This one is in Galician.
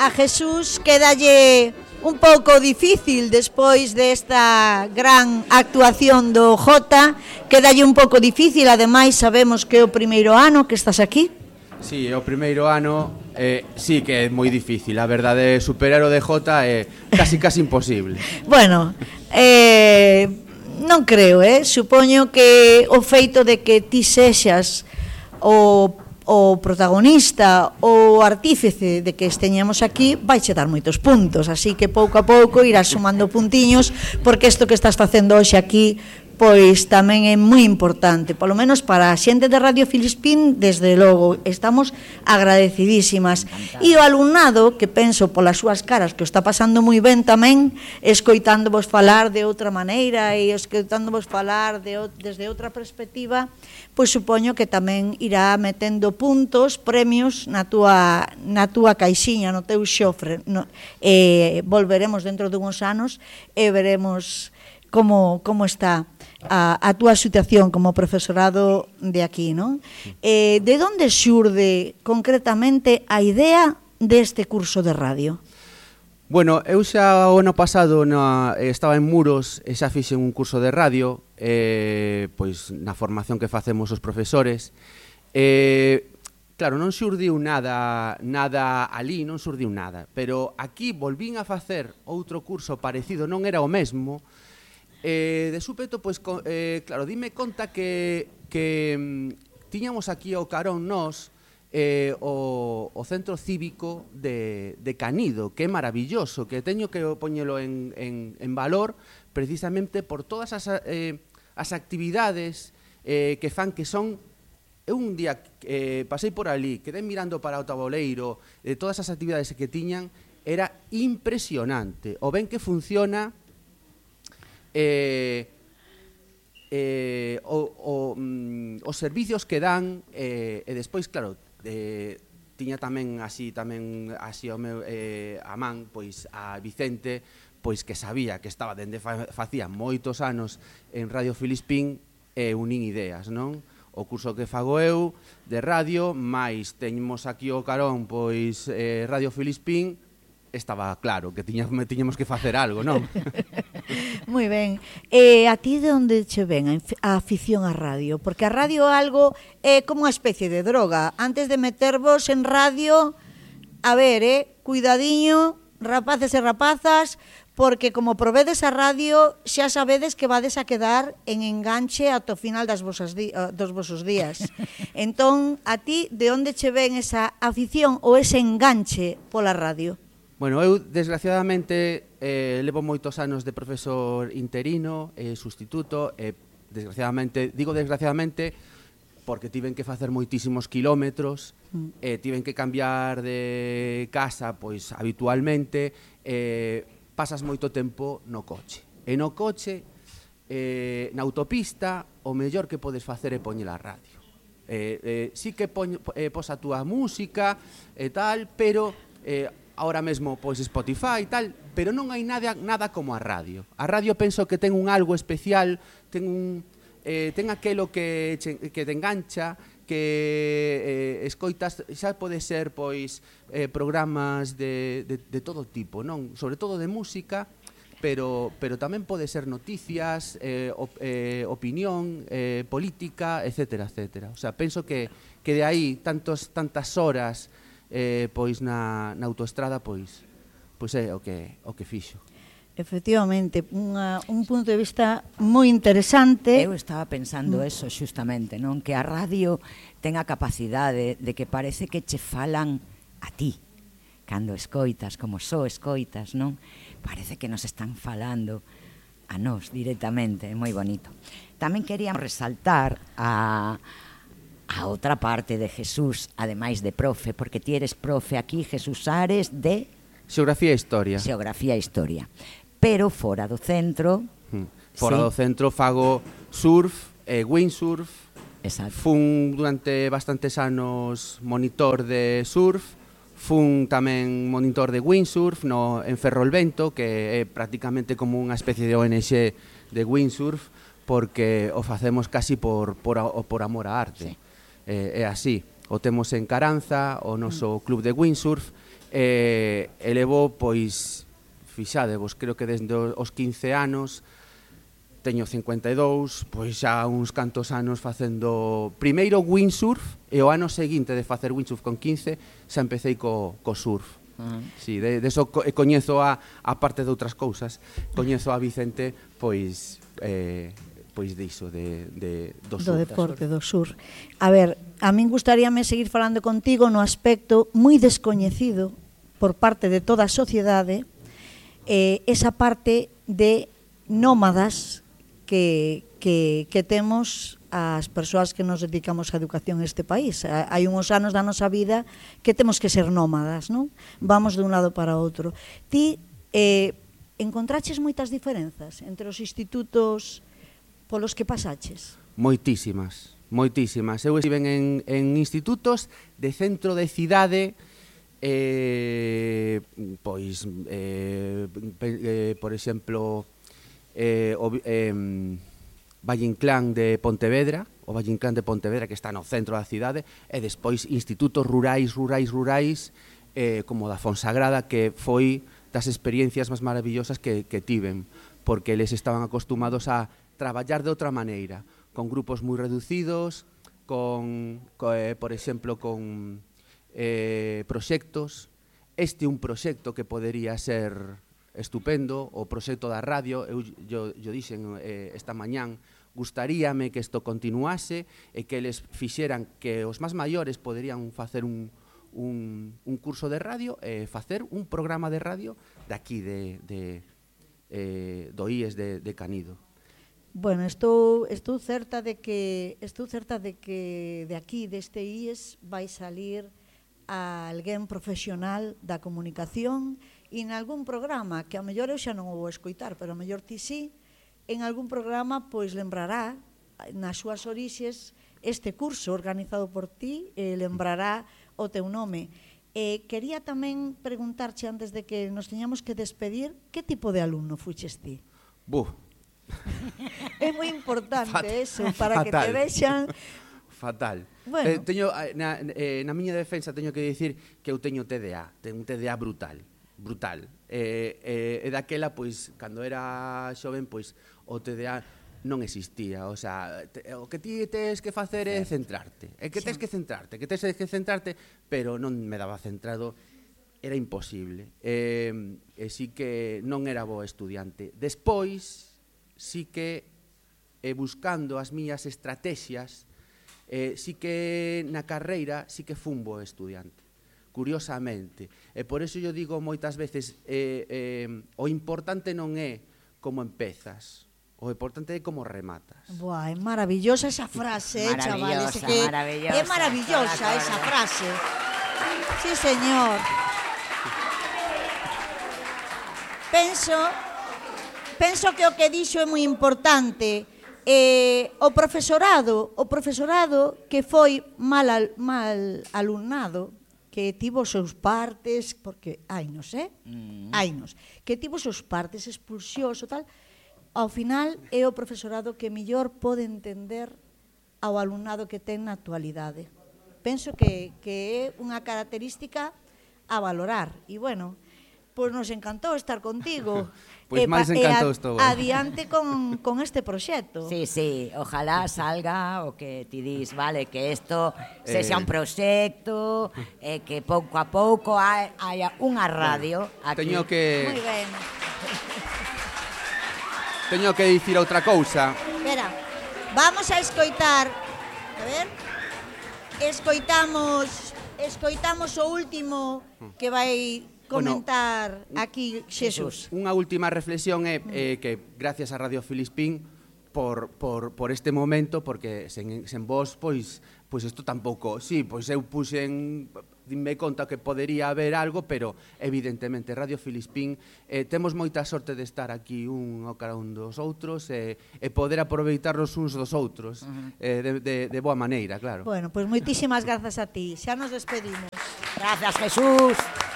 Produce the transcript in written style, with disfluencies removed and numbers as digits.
a Jesús quédalle un pouco difícil despois desta gran actuación do Jota, quédalle un pouco difícil, ademais sabemos que é o primeiro ano que estás aquí. Sí, é o primeiro ano, sí que é moi difícil, a verdade, superar o de Jota é casi imposible. Bueno, non creo, supoño que o feito de que ti sexas o protagonista, o artífice de que esteñamos aquí, vai che dar moitos puntos, así que pouco a pouco irás sumando puntiños, porque isto que estás facendo hoxe aquí pois tamén é moi importante, polo menos para a xente de Radio Filispín, desde logo, estamos agradecidísimas. E o alumnado, que penso polas súas caras que o está pasando moi ben tamén, escoitándovos falar de outra maneira e escoitándovos falar desde outra perspectiva, pois supoño que tamén irá metendo puntos, premios na túa caixiña, no teu xofre. Volveremos dentro dunhos anos e veremos como está a túa situación como profesorado de aquí, non? De onde xurde concretamente a idea deste curso de radio? Bueno, eu xa o ano pasado estaba en Muros e xa fixen un curso de radio, pois na formación que facemos os profesores. Claro, non xurdiu nada ali, non xurdiu nada, pero aquí volvín a facer outro curso parecido, non era o mesmo. De súpeto, pois, claro, dime conta que tiñamos aquí ao carón nós o centro cívico de Canido, que é maravilloso, que teño que poñelo en valor precisamente por todas as actividades que fan, que son... Eu un día pasei por ali, quedei mirando para o tabuleiro, todas as actividades que tiñan, era impresionante o ben que funciona os servicios que dan, e despois, claro, tiña tamén así o meu a man, pois a Vicente, pois que sabía que estaba dende facía moitos anos en Radio Filispín, e unín ideas, non? O curso que fago eu de radio, máis teñemos aquí o carón, pois Radio Filispín, estaba claro que tiñamos que facer algo, non? Moi ben. A ti de onde che ven a afición á radio? Porque a radio algo é como unha especie de droga. Antes de metervos en radio, a ver, cuidadiño, rapaces e rapazas, porque como provedes a radio, xa sabedes que vades a quedar en enganche ata o final dos vosos días. Entón, a ti de onde che ven esa afición ou ese enganche pola radio? Bueno, eu, desgraciadamente, levo moitos anos de profesor interino, sustituto, e, desgraciadamente, digo desgraciadamente, porque tiven que facer moitísimos kilómetros, tiven que cambiar de casa, pois, habitualmente, pasas moito tempo no coche. E no coche, na autopista, o mellor que podes facer é poñer a radio. Sí que pos a túa música e tal, pero... ahora mesmo, pois, Spotify e tal, pero non hai nada como a radio. A radio penso que ten un algo especial, ten aquelo que te engancha, que escoitas, xa pode ser, pois, programas de todo tipo, non? Sobre todo de música, pero tamén pode ser noticias, opinión, política, etcétera, etcétera. O sea, penso que de aí tantas horas pois na autoestrada, pois é o que fixo. Efectivamente, un punto de vista moi interesante. Eu estaba pensando eso xustamente, non? Que a radio ten a capacidade de que parece que che falan a ti cando escoitas, como só escoitas, non? Parece que nos están falando a nós directamente, é moi bonito. Tamén queríamos resaltar a outra parte de Jesús, ademais de profe, porque ti eres profe aquí, Jesús Ares, de... Xeografía e Historia. Xeografía e Historia. Pero fora do centro... Fora do centro fago surf e windsurf. Exacto. Fun durante bastantes anos monitor de surf, fun tamén monitor de windsurf en Ferrolvento, que é prácticamente como unha especie de ONG de windsurf, porque o facemos casi por amor á arte. Sí. É así, o temos en Caranza, o noso club de windsurf, E levo, pois, fixadevos, creo que desde os 15 anos, teño 52, pois xa uns cantos anos facendo primeiro windsurf, e o ano seguinte de facer windsurf con 15, xa empecéi co surf. Sí, de eso coñezo a parte de outras cousas, coñezo a Vicente, pois diso, do surf. Do deporte, do surf. A ver, a min gustaríame seguir falando contigo no aspecto moi descoñecido por parte de toda a sociedade, esa parte de nómadas que temos as persoas que nos dedicamos á educación neste país. Hai uns anos da nosa vida que temos que ser nómadas, non? Vamos de un lado para outro. Ti encontraches moitas diferenzas entre os institutos polos que pasaches? Moitísimas, moitísimas. Eu estive en institutos de centro de cidade, pois, por exemplo, Valle Inclán de Pontevedra, o Valle Inclán de Pontevedra, que está no centro da cidade, e despois institutos rurais, como da Fonsagrada, que foi das experiencias máis maravillosas que tiven, porque eles estaban acostumados a traballar de outra maneira, con grupos moi reducidos, por exemplo, con proxectos. Este é un proxecto que podería ser estupendo, o proxecto da radio. Eu dixen esta mañán, gustaríame que isto continuase e que eles fixeran que os máis maiores poderían facer un curso de radio e facer un programa de radio daqui do IES de Canido. Bueno, estou certa de que de aquí, deste IES, vai salir alguén profesional da comunicación e en algún programa, que a mellor eu xa non o vou escoitar, pero a mellor ti sí, en algún programa pois lembrará nas súas orixes este curso organizado por ti, lembrará o teu nome. Quería tamén preguntarche antes de que nos teñamos que despedir, que tipo de alumno fuches ti? É moi importante eso, para que te vexan. Fatal. Bueno. Na miña defensa teño que dicir que eu teño TDA, un TDA brutal. E daquela, pois, cando era xoven, pois, o TDA non existía, o sea, o que ti tes que facer é centrarte, tes que centrarte, pero non me daba centrado, era imposible, e sí que non era bo estudiante. Despois, sí que, buscando as miñas estrategias, sí que na carreira, sí que fun bo estudiante, curiosamente, e por eso eu digo moitas veces, o importante non é como empezas, o importante é como rematas. Buah, é maravillosa esa frase, chavales. Maravillosa. É maravillosa esa frase. Sí, señor. Penso que o que dixo é moi importante. O profesorado que foi mal alumnado, que tivo os seus partes, porque hainos, que tivo os seus partes, expulsións ou tal, ao final é o profesorado que mellor pode entender ao alumnado que ten na actualidade. Penso que é unha característica a valorar. E, bueno, pois nos encantou estar contigo. Pois máis encantou estou. Adiante con este proxecto. Sí, ojalá salga o que ti dis, vale, que isto sexa un proxecto, que pouco a pouco haya unha radio aquí. Teño que... Moi ben. Teño que dicir outra cousa. Espera, vamos a escoitar. A ver. Escoitamos o último que vai comentar aquí Xesús. Unha última reflexión é que gracias a Radio Filispín por este momento, porque sen vos, pois isto tampouco, sí, pois eu dime conta que podería haber algo, pero evidentemente Radio Filispín temos moita sorte de estar aquí un ao cara un dos outros e poder aproveitarnos uns dos outros de boa maneira, claro. Bueno, pois moitísimas grazas a ti. Xa nos despedimos. Gracias, Jesús.